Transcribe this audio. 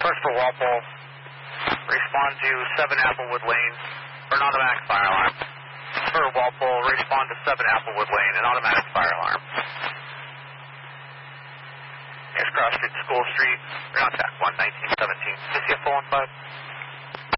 First for Walpole, respond to 7 Applewood Lane for an automatic fire alarm. For Walpole, respond to 7 Applewood Lane, an automatic fire alarm. Next cross street, School Street, ground attack 1, 1917. CCF 415.